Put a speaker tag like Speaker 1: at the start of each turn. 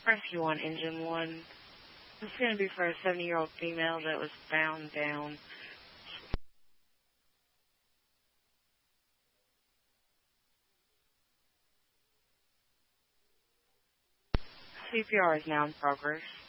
Speaker 1: Rescue 1, Engine 1. This is going to be for a 70-year-old female that was found down. CPR is now in progress.